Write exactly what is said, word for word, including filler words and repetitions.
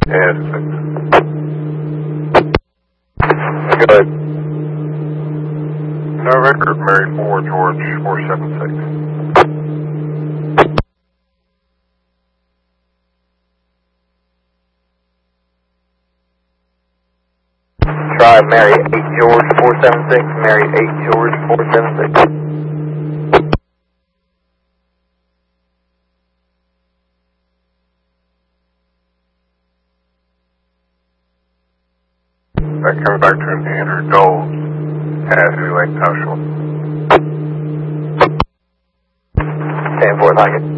And go ahead. No record, Mary four, George four seven six. Try Mary eight George four seven six, Mary eight George four seven six. That comes back to Andrew Doles at Lake Tushel. ten four, like it.